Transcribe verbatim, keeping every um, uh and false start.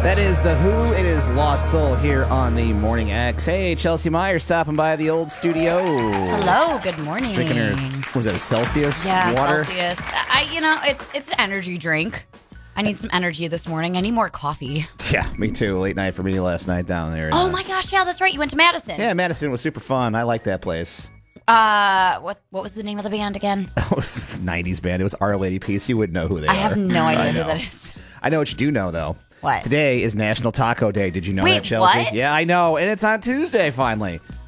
That is The Who. It is Lost Soul here on the Morning X. Hey, Chelsea Meyer stopping by the old studio. Hello, good morning. Drinking her, was that a Celsius yeah, water? Celsius. I, you know, it's it's an energy drink. I need some energy this morning. I need more coffee. Yeah, me too. Late night for me last night down there. Oh uh, my gosh, yeah, that's right. You went to Madison. Yeah, Madison was super fun. I like that place. Uh, what what was the name of the band again? It was a nineties band. It was Our Lady Peace. You would know who they I are. have no idea I who know. that is. I know what you do know, though. What? Today is National Taco Day. Did you know Wait, that, Chelsea? what? Yeah, I know. And it's on Tuesday, finally.